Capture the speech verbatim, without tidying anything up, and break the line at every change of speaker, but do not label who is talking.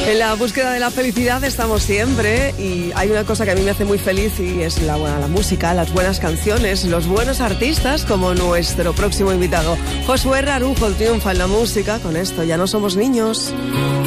En la búsqueda de la felicidad estamos siempre y hay una cosa que a mí me hace muy feliz y es la, bueno, la música, las buenas canciones, los buenos artistas como nuestro próximo invitado. Josué Rarujo triunfa en la música con esto, Ya no somos niños.